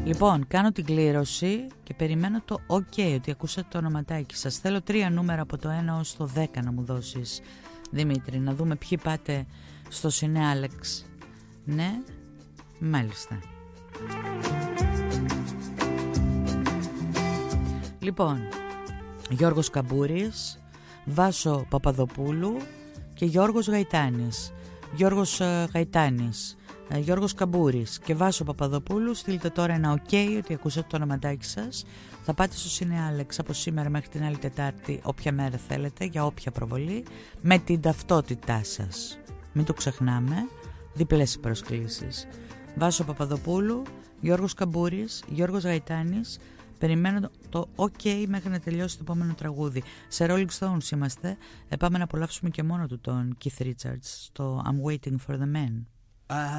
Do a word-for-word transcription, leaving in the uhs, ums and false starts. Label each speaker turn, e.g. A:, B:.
A: Λοιπόν, κάνω την κλήρωση και περιμένω το ok, ότι ακούσατε το ονοματάκι σας. Θέλω τρία νούμερα από το ένα ως το δέκα να μου δώσεις, Δημήτρη, να δούμε ποιοι πάτε στο Σινέ Άλεξ. Ναι, μάλιστα. Λοιπόν, Γιώργος Καμπούρης, Βάσο Παπαδοπούλου και Γιώργος Γαϊτάνης. Γιώργος uh, Γαϊτάνης, uh, Γιώργος Καμπούρης και Βάσο Παπαδοπούλου. Στείλτε τώρα ένα ok ότι ακούσατε το ονοματάκι σας. Θα πάτε στο Σινέ Άλεξ από σήμερα μέχρι την άλλη Τετάρτη, όποια μέρα θέλετε, για όποια προβολή, με την ταυτότητά σας. Μην το ξεχνάμε, διπλές οι προσκλήσεις. Βάσο Παπαδοπούλου, Γιώργος Καμπούρης, Γιώργος Γαϊτάνης. Περιμένω το ok μέχρι να τελειώσει το επόμενο τραγούδι. Σε Rolling Stones είμαστε. Ε, πάμε να απολαύσουμε και μόνο του τον Keith Richards στο I'm Waiting for the Man.